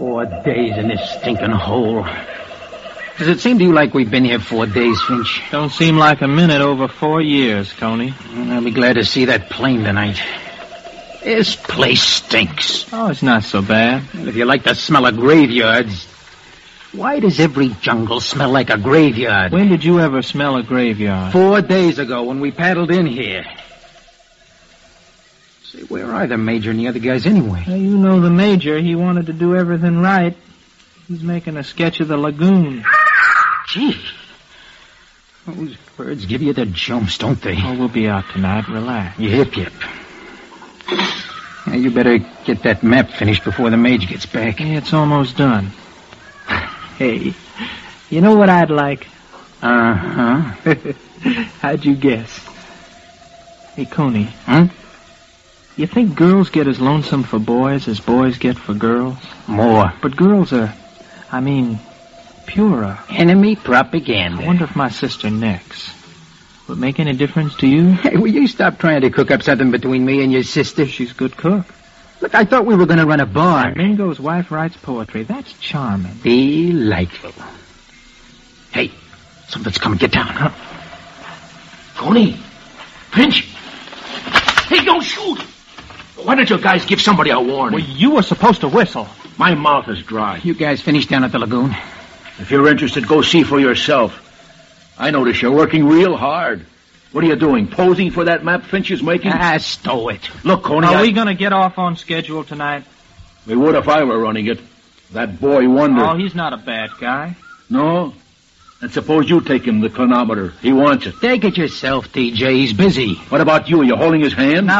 4 days in this stinking hole. Does it seem to you like we've been here 4 days, Finch? Don't seem like a minute over 4 years, Coney. I'll be glad to see that plane tonight. This place stinks. Oh, it's not so bad. And if you like the smell of graveyards, why does every jungle smell like a graveyard? When did you ever smell a graveyard? 4 days ago when we paddled in here. Say, where are the Major and the other guys anyway? Well, you know the Major. He wanted to do everything right. He's making a sketch of the lagoon. Gee. Those birds give you the jumps, don't they? Oh, we'll be out tonight. Relax. Yip. Now, you better get that map finished before the Major gets back. Yeah, it's almost done. Hey, you know what I'd like? Uh-huh. How'd you guess? Hey, Coney. Huh? You think girls get as lonesome for boys as boys get for girls? More. But girls are, purer. Enemy propaganda. I wonder if my sister Nix would make any difference to you? Hey, will you stop trying to cook up something between me and your sister? She's a good cook. Look, I thought we were going to run a bar. Mingo's wife writes poetry. That's charming. Delightful. Hey, something's coming. Get down, huh? Coney! Finch! Hey, don't shoot! Why don't you guys give somebody a warning? Well, you were supposed to whistle. My mouth is dry. You guys finished down at the lagoon? If you're interested, go see for yourself. I notice you're working real hard. What are you doing, posing for that map Finch is making? Stow it. Look, Coney, Are we going to get off on schedule tonight? We would if I were running it. That boy Wonder. Oh, he's not a bad guy. No? And suppose you take him the chronometer. He wants it. Take it yourself, TJ. He's busy. What about you? Are you holding his hand? Now,